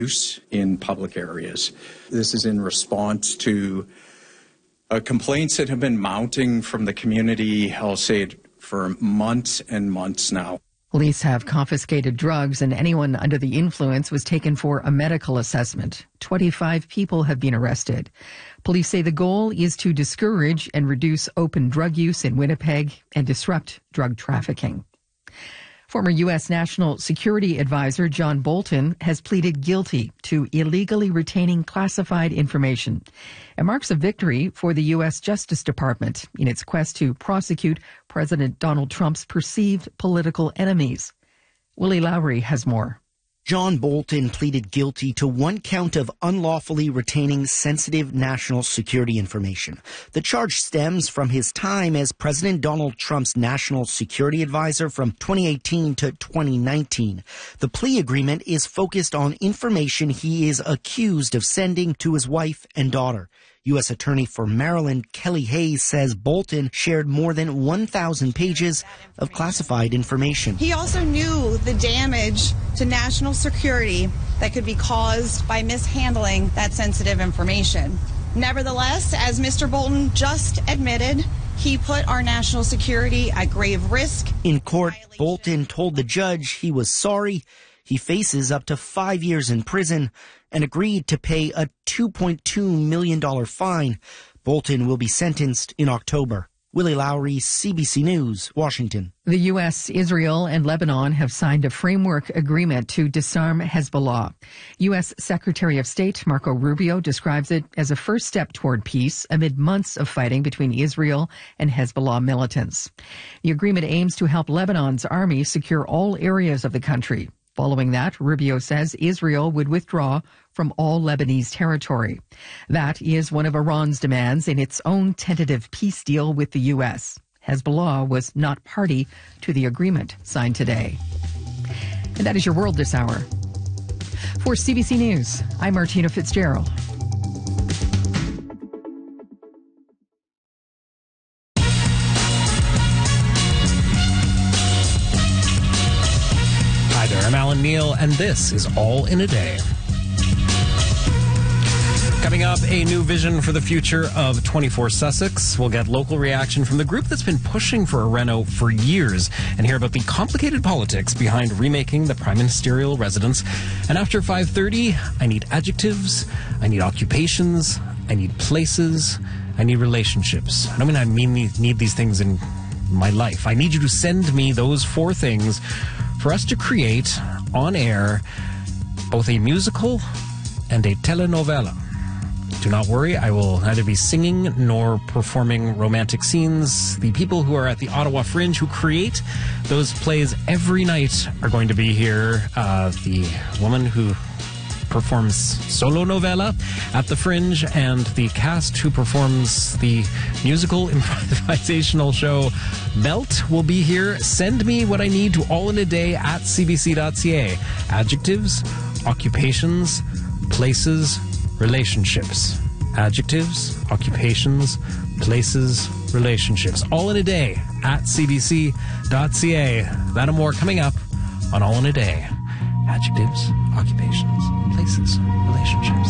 use in public areas. This is in response to complaints that have been mounting from the community, I'll say it, for months and months now. Police have confiscated drugs, and anyone under the influence was taken for a medical assessment. 25 people have been arrested. Police say the goal is to discourage and reduce open drug use in Winnipeg and disrupt drug trafficking. Former U.S. National Security Advisor John Bolton has pleaded guilty to illegally retaining classified information. It marks a victory for the U.S. Justice Department in its quest to prosecute President Donald Trump's perceived political enemies. Willie Lowry has more. John Bolton pleaded guilty to one count of unlawfully retaining sensitive national security information. The charge stems from his time as President Donald Trump's national security advisor from 2018 to 2019. The plea agreement is focused on information he is accused of sending to his wife and daughter. U.S. Attorney for Maryland Kelly Hayes says Bolton shared more than 1,000 pages of classified information. He also knew the damage to national security that could be caused by mishandling that sensitive information. Nevertheless, as Mr. Bolton just admitted, he put our national security at grave risk. In court, Bolton told the judge he was sorry. He faces up to 5 years in prison and agreed to pay a $2.2 million fine. Bolton will be sentenced in October. Willie Lowry, CBC News, Washington. The U.S., Israel, and Lebanon have signed a framework agreement to disarm Hezbollah. U.S. Secretary of State Marco Rubio describes it as a first step toward peace amid months of fighting between Israel and Hezbollah militants. The agreement aims to help Lebanon's army secure all areas of the country. Following that, Rubio says Israel would withdraw from all Lebanese territory. That is one of Iran's demands in its own tentative peace deal with the U.S. Hezbollah was not party to the agreement signed today. And that is your world this hour. For CBC News, I'm Martina Fitzgerald. I'm Alan Neal, and this is All in a Day. Coming up, a new vision for the future of 24 Sussex. We'll get local reaction from the group that's been pushing for a reno for years and hear about the complicated politics behind remaking the prime ministerial residence. And after 5:30, I need adjectives, I need occupations, I need places, I need relationships. I don't mean I need these things in my life. I need you to send me those 4 things for us to create on air both a musical and a telenovela. Do not worry, I will neither be singing nor performing romantic scenes. The people who are at the Ottawa Fringe who create those plays every night are going to be here. The woman who performs solo novella at the Fringe and the cast who performs the musical improvisational show Belt will be here. Send me what I need to allinaday@cbc.ca. Adjectives, occupations, places, relationships. Adjectives, occupations, places, relationships. allinaday@cbc.ca. That and more coming up on All in a Day. Adjectives, occupations, places, relationships.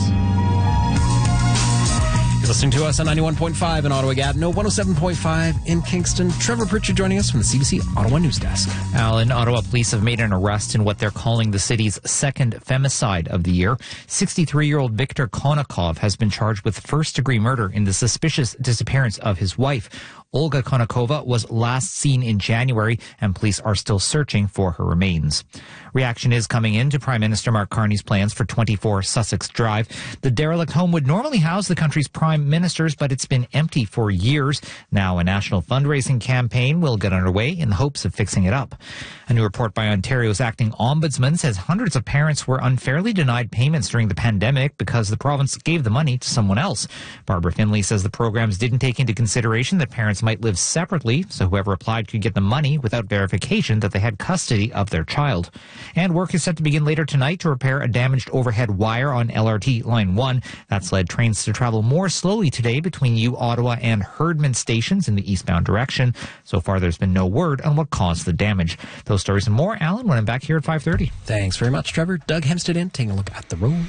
You're listening to us on 91.5 in Ottawa Gatineau, 107.5 in Kingston. Trevor Pritchard joining us from the CBC Ottawa News Desk. Alan, Ottawa police have made an arrest in what they're calling the city's second femicide of the year. 63-year-old Viktor Konakov has been charged with first-degree murder in the suspicious disappearance of his wife. Olga Konakova was last seen in January, and police are still searching for her remains. Reaction is coming in to Prime Minister Mark Carney's plans for 24 Sussex Drive. The derelict home would normally house the country's prime ministers, but it's been empty for years. Now a national fundraising campaign will get underway in the hopes of fixing it up. A new report by Ontario's acting ombudsman says hundreds of parents were unfairly denied payments during the pandemic because the province gave the money to someone else. Barbara Finley says the programs didn't take into consideration that parents might live separately, so whoever applied could get the money without verification that they had custody of their child. And work is set to begin later tonight to repair a damaged overhead wire on LRT Line 1. That's led trains to travel more slowly today between Ottawa and Herdman stations in the eastbound direction. So far, there's been no word on what caused the damage. Those stories and more, Alan, when I'm back here at 5:30. Thanks very much, Trevor. Doug Hempstead in, taking a look at the road.